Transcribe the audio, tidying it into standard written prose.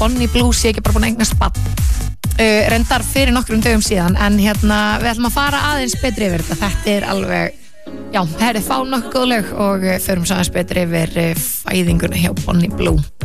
Bonnie Blue sé ekki bara búin að eignast barn reyndar fyrir nokkrum dögum síðan en við ætlum að fara aðeins betri yfir þetta er alveg já, það fá nokkuð góð lög og förum svo aðeins betri yfir fæðinguna hjá Bonnie Blue